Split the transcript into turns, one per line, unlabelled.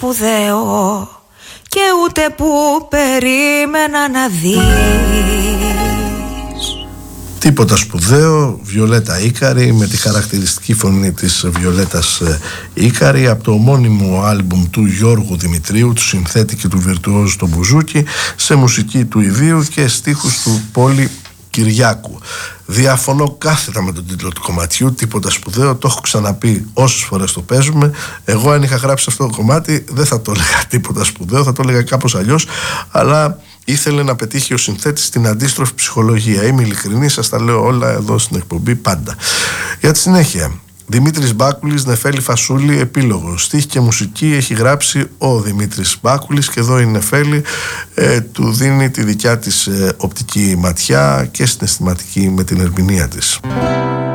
σπουδαίο και ούτε που περίμενα να δεις.
Τίποτα σπουδαίο, Βιολέτα Ίκαρη, με τη χαρακτηριστική φωνή της Βιολέτας Ίκαρη, από το ομώνυμο άλμπουμ του Γιώργου Δημητρίου, του συνθέτη και του βιρτουόζου στο μπουζούκι, σε μουσική του Ιδίου και στίχους του Πόλη Κυριάκου. Διαφωνώ κάθετα με τον τίτλο του κομματιού, τίποτα σπουδαίο, το έχω ξαναπεί όσες φορές το παίζουμε. Εγώ αν είχα γράψει αυτό το κομμάτι δεν θα το έλεγα τίποτα σπουδαίο, θα το έλεγα κάπως αλλιώς, αλλά ήθελε να πετύχει ο συνθέτης την αντίστροφη ψυχολογία. Είμαι ειλικρινής, σας τα λέω όλα εδώ στην εκπομπή πάντα. Για τη συνέχεια, Δημήτρης Μπάκουλης, Νεφέλη Φασούλη, επίλογο. Στίχη και μουσική έχει γράψει ο Δημήτρης Μπάκουλης και εδώ η Νεφέλη του δίνει τη δικιά της οπτική ματιά και συναισθηματική με την ερμηνεία της.